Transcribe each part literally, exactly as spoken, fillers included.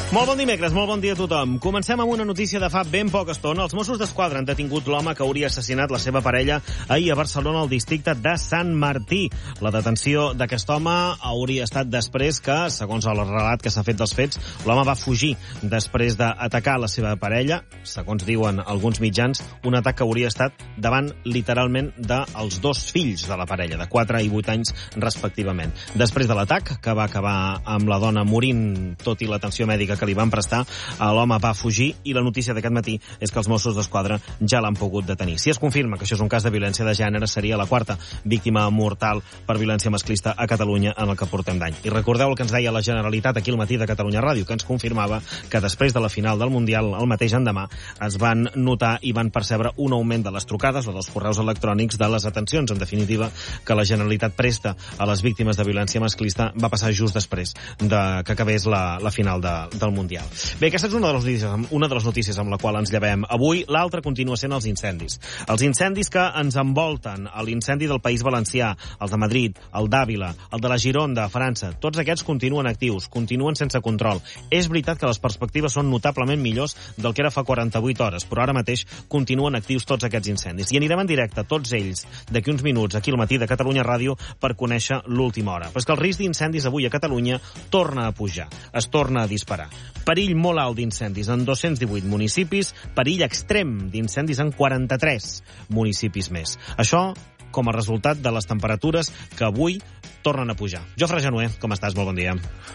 Molt bon dimecres, molt bon dia a tothom. Comencem amb una notícia de fa ben poca estona. Els Mossos d'Esquadra han detingut l'home que hauria assassinat la seva parella ahir a Barcelona, al districte de Sant Martí. La detenció d'aquest home hauria estat després que, segons el relat que s'ha fet dels fets, l'home va fugir després d'atacar la seva parella. Segons diuen alguns mitjans, un atac que hauria estat davant, literalment, dels dos fills de la parella, de quatre i vuit anys, respectivament. Després de l'atac, que va acabar amb la dona morint, tot i l'atenció mèdica que li van prestar, l'home va fugir i la notícia d'aquest matí és que els Mossos d'Esquadra ja l'han pogut detenir. Si es confirma que això és un cas de violència de gènere, seria la quarta víctima mortal per violència masclista a Catalunya en el que portem d'any. I recordeu el que ens deia la Generalitat aquí al matí de Catalunya Ràdio, que ens confirmava que després de la final del Mundial, el mateix endemà, es van notar i van percebre un augment de les trucades o dels correus electrònics, de les atencions, en definitiva, que la Generalitat presta a les víctimes de violència masclista. Va passar just després de que acabés la, la final de, del Mundial. Bé, aquesta és una de les notícies, una de les notícies amb la qual ens llevem avui. L'altra continua sent els incendis. Els incendis que ens envolten, l'incendi del País Valencià, el de Madrid, el d'Àvila, el de la Gironda, a França, tots aquests continuen actius, continuen sense control. És veritat que les perspectives són notablement millors del que era fa quaranta-vuit hores, però ara mateix continuen actius tots aquests incendis. I anirem en directe, tots ells, d'aquí uns minuts, aquí al matí de Catalunya Ràdio, per conèixer l'última hora. Però és que el risc d'incendis avui a Catalunya torna a pujar, es torna a disparar. Perill molt alt d'incendis en dos-cents divuit municipis, perill extrem d'incendis en quaranta-tres municipis més. Això com a resultat de les temperatures que avui tornen a pujar. Jofre Janué, com estàs? Molt bon dia.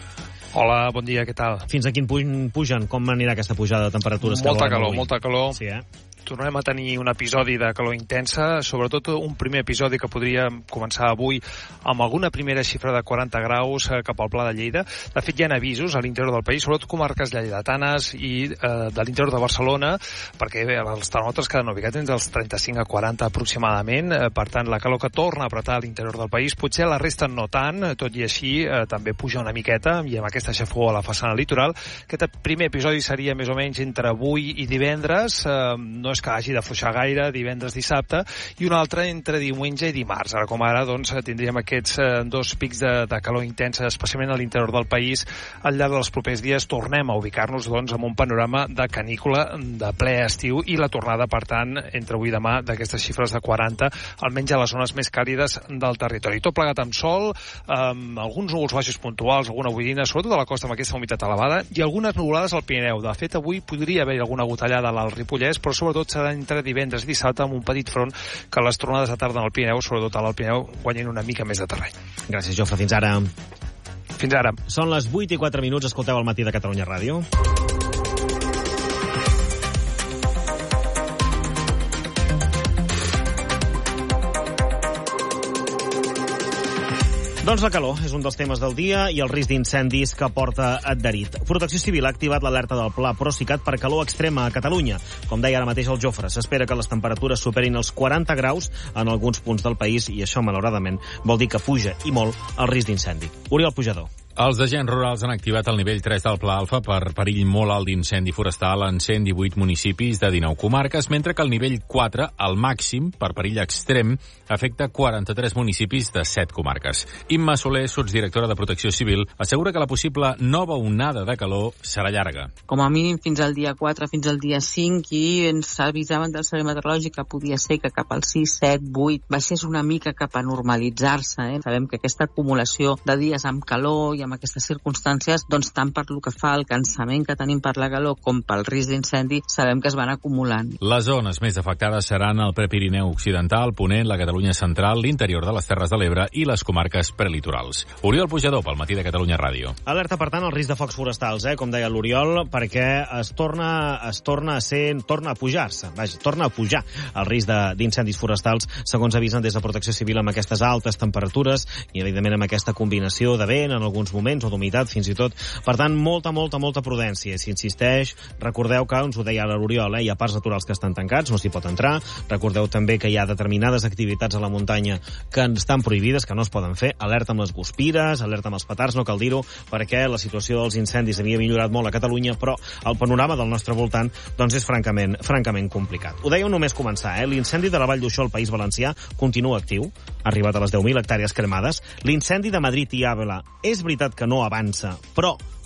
Hola, bon dia, què tal? Fins a quin punt pugen? Com anirà aquesta pujada de temperatures? Molta calor, avui? molta calor. Sí, eh? Tornem a tenir un episodi de calor intensa, sobretot un primer episodi que podria començar avui amb alguna primera xifra de quaranta graus cap al Pla de Lleida. De fet, hi ha avisos a l'interior del país, sobretot comarques lleidatanes i eh, de l'interior de Barcelona, perquè bé, els termòmetres queden ubicats entre els trenta-cinc a quaranta aproximadament, eh, per tant, la calor que torna a apretar a l'interior del país, potser la resta no tant, tot i així eh, també puja una miqueta, i amb aquesta xafogor a la façana litoral. Aquest primer episodi seria més o menys entre avui i divendres, eh, no és que hagi d'afluixar gaire, divendres, dissabte, i un altre entre diumenge i dimarts. Ara com ara, doncs, tindríem aquests eh, dos pics de, de calor intensa, especialment a l'interior del país. Al llarg dels propers dies tornem a ubicar-nos, doncs, amb un panorama de canícula de ple estiu i la tornada, per tant, entre avui i demà, d'aquestes xifres de quaranta, almenys a les zones més càlides del territori. Tot plegat amb sol, amb alguns núvols baixos puntuals, alguna boirina, sobretot a la costa amb aquesta humitat elevada, i algunes nuvolades al Pirineu. De fet, avui podria haver alguna gotellada a l'Alt Ripollès, però sobretot serà entre divendres i dissabte amb un petit front que les tronades de tarda en el Pirineu, sobretot a l'Alt Pirineu, guanyin una mica més de terreny. Gràcies, Jofre. Fins ara. Fins ara. Són les vuit i quatre minuts. Escolteu el matí de Catalunya Ràdio. Doncs la calor és un dels temes del dia i el risc d'incendis que porta adherit. Protecció Civil ha activat l'alerta del Pla Procicat per calor extrema a Catalunya. Com deia ara mateix el Jofre, s'espera que les temperatures superin els quaranta graus en alguns punts del país i això, malauradament, vol dir que puja i molt el risc d'incendi. Oriol Pujador. Els agents rurals han activat el nivell tres del Pla Alfa per perill molt alt d'incendi forestal en cent divuit municipis de dinou comarques, mentre que el nivell quatre, el màxim, per perill extrem, afecta quaranta-tres municipis de set comarques. Imma Soler, sotsdirectora de Protecció Civil, assegura que la possible nova onada de calor serà llarga. Com a mínim fins al dia quatre, fins al dia cinc, i ens avisaven del Servei Meteorològic que podia ser que cap al sis, set, vuit baixés una mica cap a normalitzar-se. Eh? Sabem que aquesta acumulació de dies amb calor i amb aquestes circumstàncies, doncs tant per lo que fa al cansament que tenim per la calor com pel risc d'incendi, sabem que es van acumulant. Les zones més afectades seran el Prepirineu Occidental, Ponent, la Catalunya Central, l'interior de les Terres de l'Ebre i les comarques prelitorals. Oriol Pujador, pel matí de Catalunya Ràdio. Alerta, per tant, al risc de focs forestals, eh, com deia l'Oriol, perquè es torna, es torna a ser, torna a pujar-se, vaja, torna a pujar el risc d'incendis forestals, segons avisen des de Protecció Civil, amb aquestes altes temperatures i, evidentment, amb aquesta combinació de vent en alguns moments o d'humitat fins i tot. Per tant, molta, molta, molta prudència. Si insisteix, recordeu que, ens ho deia ara l'Oriol, eh, hi ha parcs naturals que estan tancats, no s'hi pot entrar. Recordeu també que hi ha determinades activitats a la muntanya que estan prohibides, que no es poden fer. Alerta amb les guspires, alerta amb els petards, no cal dir-ho, perquè la situació dels incendis havia millorat molt a Catalunya, però el panorama del nostre voltant doncs és francament, francament complicat. Ho dèieu només començar, eh? L'incendi de la Vall d'Uixó al País Valencià continua actiu, ha arribat a les deu mil hectàrees cremades. L'incendi de Madrid i Àvila és veritat que no avança, però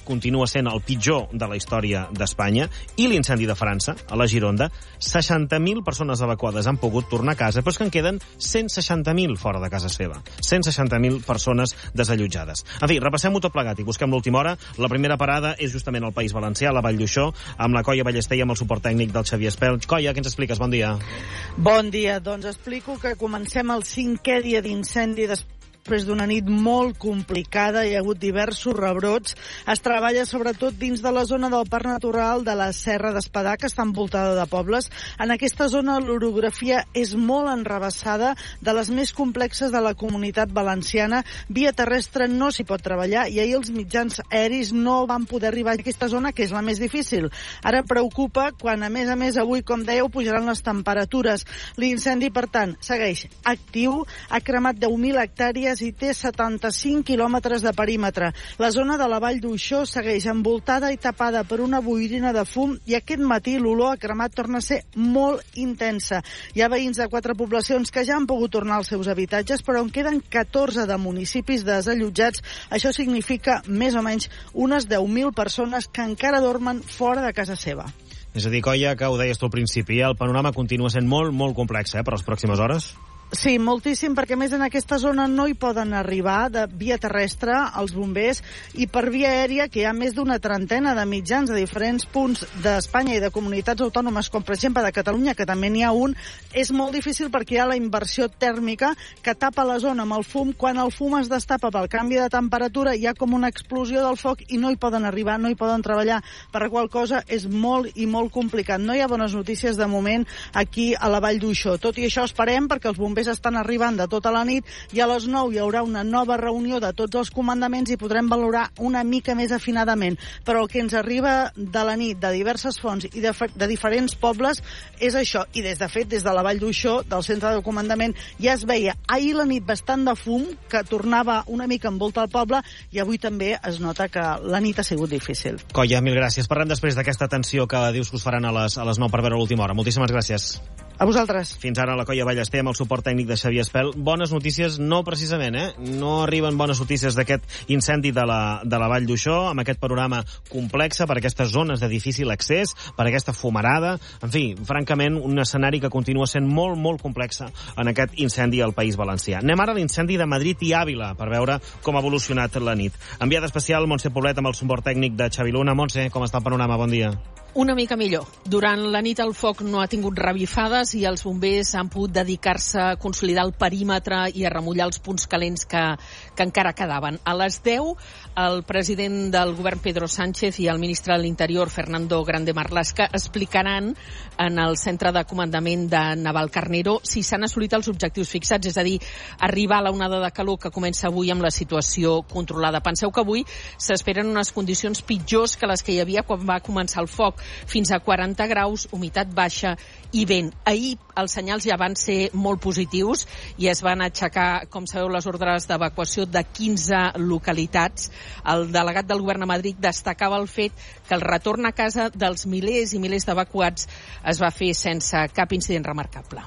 continua sent el pitjor de la història d'Espanya, i l'incendi de França, a la Gironda, seixanta mil persones evacuades han pogut tornar a casa, però és que en queden cent seixanta mil fora de casa seva. cent seixanta mil persones desallotjades. En fi, repassem-ho tot plegat i busquem l'última hora. La primera parada és justament al País Valencià, a la Vall d'Uixó, amb la Coia Ballester i amb el suport tècnic del Xavier Espel. Coia, què ens expliques? Bon dia. Bon dia. Doncs explico que comencem el cinquè dia d'incendi després d'una nit molt complicada. Hi ha hagut diversos rebrots. Es treballa sobretot dins de la zona del Parc Natural de la Serra d'Espadà, que està envoltada de pobles. En aquesta zona l'orografia és molt enrevessada, de les més complexes de la Comunitat Valenciana. Via terrestre no s'hi pot treballar i ahir els mitjans aeris no van poder arribar a aquesta zona, que és la més difícil. Ara preocupa quan, a més a més, avui, com dèieu, pujaran les temperatures. L'incendi, per tant, segueix actiu, ha cremat deu mil hectàrees i té setanta-cinc quilòmetres de perímetre. La zona de la Vall d'Uixó segueix envoltada i tapada per una boirina de fum i aquest matí l'olor a cremat torna a ser molt intensa. Hi ha veïns de quatre poblacions que ja han pogut tornar als seus habitatges, però en queden catorze de municipis desallotjats. Això significa més o menys unes deu mil persones que encara dormen fora de casa seva. És a dir, Coia, que ho deies tu al principi, el panorama continua sent molt, molt complex, eh, per les pròximes hores. Sí, moltíssim, perquè a més en aquesta zona no hi poden arribar de via terrestre els bombers i per via aèria, que hi ha més d'una trentena de mitjans de diferents punts d'Espanya i de comunitats autònomes, com per exemple de Catalunya, que també n'hi ha un, és molt difícil perquè hi ha la inversió tèrmica que tapa la zona amb el fum. Quan el fum es destapa pel canvi de temperatura hi ha com una explosió del foc i no hi poden arribar, no hi poden treballar, per la qual cosa és molt i molt complicat. No hi ha bones notícies de moment aquí a la Vall d'Uixó. Tot i això esperem, perquè els bombers estan arribant de tota la nit i a les nou hi haurà una nova reunió de tots els comandaments i podrem valorar una mica més afinadament. Però el que ens arriba de la nit de diverses fonts i de, de diferents pobles és això. I des de fet, des de la Vall d'Uixó, del centre de comandament, ja es veia ahir la nit bastant de fum que tornava una mica envolta al poble i avui també es nota que la nit ha sigut difícil. Coia, mil gràcies. Parlem després d'aquesta atenció que dius que us faran a les, a les nou per veure l'última hora. Moltíssimes gràcies. A vosaltres. Fins ara la Coia Ballester amb el suport tècnic de Xavier Espel. Bones notícies, no precisament, eh? No arriben bones notícies d'aquest incendi de la, de la Vall d'Uixó, amb aquest panorama complex, per aquestes zones de difícil accés, per aquesta fumarada. En fi, francament, un escenari que continua sent molt, molt complex en aquest incendi al País Valencià. Anem ara a l'incendi de Madrid i Àvila, per veure com ha evolucionat la nit. Enviada especial, Montse Poblet, amb el suport tècnic de Xavi Luna. Montse, com està el panorama? Bon dia. Una mica millor. Durant la nit el foc no ha tingut revifades i els bombers han pogut dedicar-se a consolidar el perímetre i a remullar els punts calents que, que encara quedaven. A les deu, el president del govern Pedro Sánchez i el ministre de l'Interior Fernando Grande Marlaska explicaran en el centre de comandament de Navalcarnero si s'han assolit els objectius fixats, és a dir, arribar a la onada de calor que comença avui amb la situació controlada. Penseu que avui s'esperen unes condicions pitjors que les que hi havia quan va començar el foc, fins a quaranta graus, humitat baixa i vent. Ahir els senyals ja van ser molt positius i es van aixecar, com sabeu, les ordres d'evacuació de quinze localitats. El delegat del govern a Madrid destacava el fet que el retorn a casa dels milers i milers d'evacuats es va fer sense cap incident remarcable.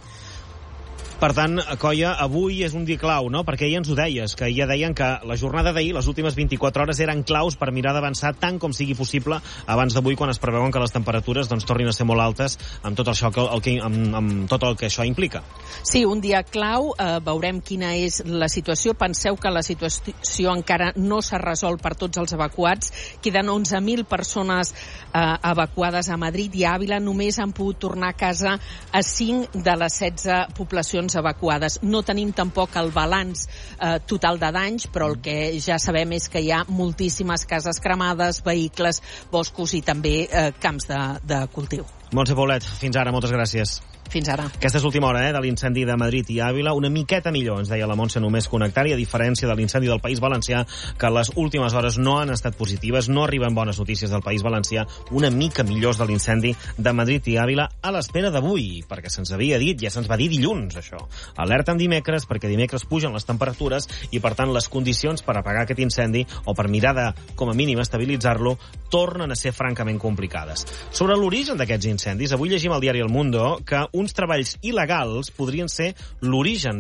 Per tant, Coia, avui és un dia clau, no? Perquè ahir ens ho deies, que ja deien que la jornada d'ahir, les últimes vint-i-quatre hores, eren claus per mirar d'avançar tant com sigui possible abans d'avui, quan es preveuen que les temperatures doncs, tornin a ser molt altes amb tot, això, el que, amb, amb tot el que això implica. Sí, un dia clau. Eh, veurem quina és la situació. Penseu que la situació encara no s'ha resolt per tots els evacuats. Queden onze mil persones eh, evacuades a Madrid i a Àvila. Només han pogut tornar a casa a cinc de les setze poblacions evacuades. No tenim tampoc el balanç eh, total de danys, però el que ja sabem és que hi ha moltíssimes cases cremades, vehicles, boscos i també eh, camps de, de cultiu. Montse Poblet, fins ara, moltes gràcies. Fins ara. Aquesta és l'última hora eh, de l'incendi de Madrid i Àvila. Una miqueta millor, ens deia la Montse, només connectar-hi, a diferència de l'incendi del País Valencià, que les últimes hores no han estat positives, no arriben bones notícies del País Valencià, una mica millors de l'incendi de Madrid i Àvila a l'espera d'avui, perquè se'ns havia dit, ja se'ns va dir dilluns, això. Alerta en dimecres, perquè dimecres pugen les temperatures i, per tant, les condicions per apagar aquest incendi o per mirar de, com a mínim, estabilitzar-lo, tornen a ser francament complicades. Sobre l'origen d'aquests incendis, avui llegim al diari El Mundo que uns treballs il·legals podrien ser l'origen